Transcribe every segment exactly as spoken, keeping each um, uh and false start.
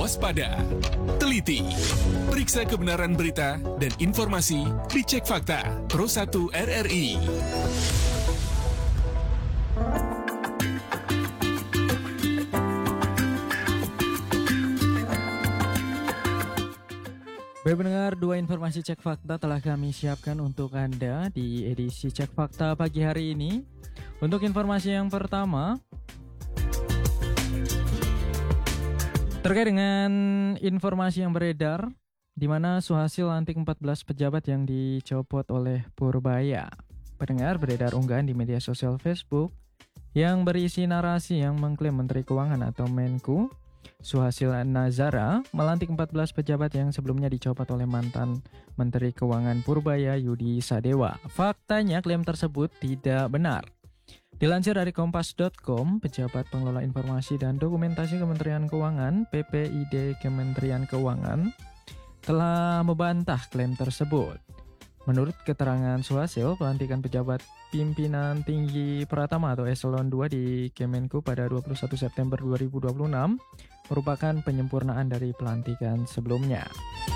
waspada, teliti, periksa kebenaran berita dan informasi di Cek Fakta Pro satu R R I. Baik pendengar, dua informasi Cek Fakta telah kami siapkan untuk Anda di edisi Cek Fakta pagi hari ini. Untuk informasi yang pertama, terkait dengan informasi yang beredar, di mana Suhasil lantik empat belas pejabat yang dicopot oleh Purbaya. Pendengar, beredar unggahan di media sosial Facebook yang berisi narasi yang mengklaim Menteri Keuangan atau Menku Suhasil Nazara melantik empat belas pejabat yang sebelumnya dicopot oleh mantan Menteri Keuangan Purbaya Yudi Sadewa. Faktanya klaim tersebut tidak benar. Dilansir dari kompas dot com, pejabat pengelola informasi dan dokumentasi Kementerian Keuangan P P I D Kementerian Keuangan telah membantah klaim tersebut. Menurut keterangan Suhasil, pelantikan pejabat pimpinan tinggi Pratama atau Eselon dua di Kemenku pada dua puluh satu September dua ribu dua puluh enam merupakan penyempurnaan dari pelantikan sebelumnya.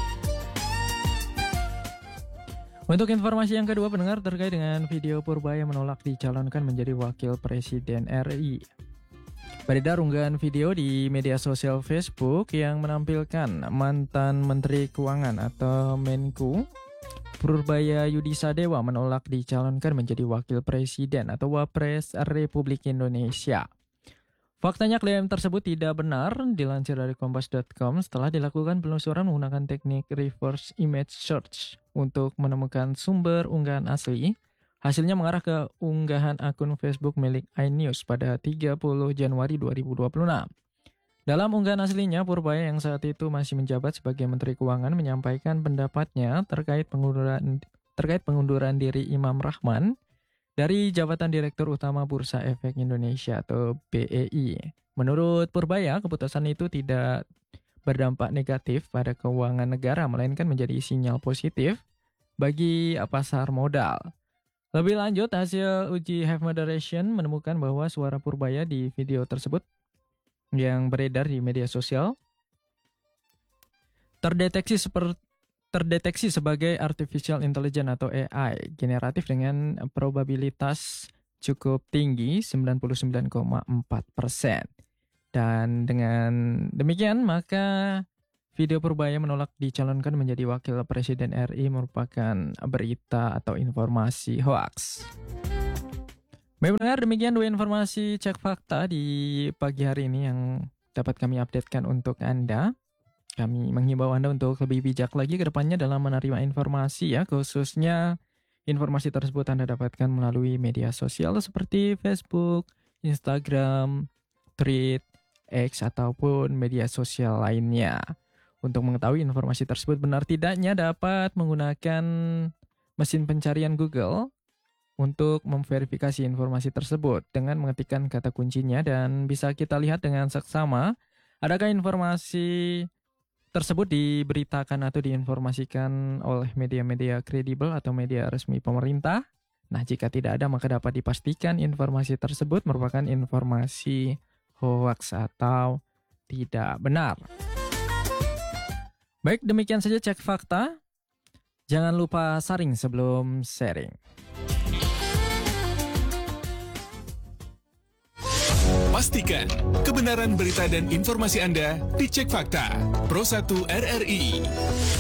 Untuk informasi yang kedua, pendengar, terkait dengan video Purbaya menolak dicalonkan menjadi wakil presiden R I. Beredar unggahan video di media sosial Facebook yang menampilkan mantan Menteri Keuangan atau Menku Purbaya Yudi Sadewa menolak dicalonkan menjadi wakil presiden atau Wapres Republik Indonesia. Faktanya klaim tersebut tidak benar. Dilansir dari kompas dot com, setelah dilakukan penelusuran menggunakan teknik reverse image search untuk menemukan sumber unggahan asli, hasilnya mengarah ke unggahan akun Facebook milik iNews pada tiga puluh Januari dua ribu dua puluh enam. Dalam unggahan aslinya, Purbaya yang saat itu masih menjabat sebagai Menteri Keuangan menyampaikan pendapatnya terkait pengunduran terkait pengunduran diri Imam Rahman dari jabatan Direktur Utama Bursa Efek Indonesia atau B E I. Menurut Purbaya, keputusan itu tidak berdampak negatif pada keuangan negara, melainkan menjadi sinyal positif bagi pasar modal. Lebih lanjut, hasil uji have moderation menemukan bahwa suara Purbaya di video tersebut yang beredar di media sosial terdeteksi seperti terdeteksi sebagai artificial intelligence atau A I generatif dengan probabilitas cukup tinggi sembilan puluh sembilan koma empat persen. Dan dengan demikian maka video Purbaya menolak dicalonkan menjadi wakil presiden R I merupakan berita atau informasi hoaks. Baik pendengar, demikian dua informasi Cek Fakta di pagi hari ini yang dapat kami updatekan untuk Anda. Kami menghimbau Anda untuk lebih bijak lagi ke depannya dalam menerima informasi ya, khususnya informasi tersebut Anda dapatkan melalui media sosial seperti Facebook, Instagram, Thread, X, ataupun media sosial lainnya. Untuk mengetahui informasi tersebut benar tidaknya dapat menggunakan mesin pencarian Google untuk memverifikasi informasi tersebut dengan mengetikkan kata kuncinya, dan bisa kita lihat dengan seksama adakah informasi tersebut diberitakan atau diinformasikan oleh media-media kredibel atau media resmi pemerintah. Nah, jika tidak ada maka dapat dipastikan informasi tersebut merupakan informasi hoax atau tidak benar. Baik, demikian saja Cek Fakta. Jangan lupa saring sebelum sharing. Pastikan kebenaran berita dan informasi Anda di Cek Fakta Pro satu R R I.